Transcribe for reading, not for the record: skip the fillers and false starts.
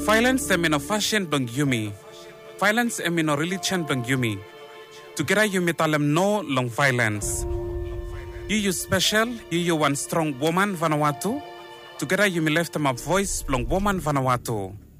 Violence emino fashion dong yumi. Violence emino religion dong yumi. Together yumi talem no long violence. You special, you one strong woman Vanuatu. Together yumi left them a voice long woman Vanuatu.